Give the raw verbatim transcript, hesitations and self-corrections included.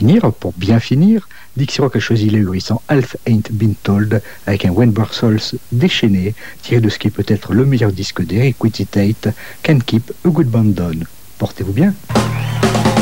finir, pour bien finir, Dixie Rock a choisi l'ahurissant Half Ain't Been Told avec un Wentworth Souls déchaîné, tiré de ce qui est peut-être le meilleur disque d'Eric Whitty Tate, Can't Keep a Good Band Down. Portez-vous bien.